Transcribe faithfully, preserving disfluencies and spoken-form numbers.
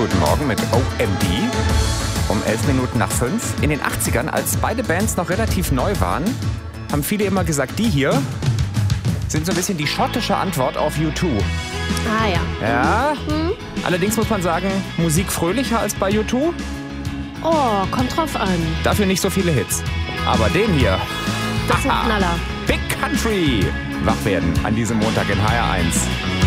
Guten Morgen mit O M D. Um elf Minuten nach fünf. In den achtzigern, als beide Bands noch relativ neu waren, haben viele immer gesagt, die hier sind so ein bisschen die schottische Antwort auf U zwei. Ah ja. Ja, Hm? allerdings muss man sagen, Musik fröhlicher als bei U zwei. Oh, kommt drauf an. Dafür nicht so viele Hits. Aber den hier, Das ist ein haha, Knaller. Big Country. Wach werden an diesem Montag in H R eins.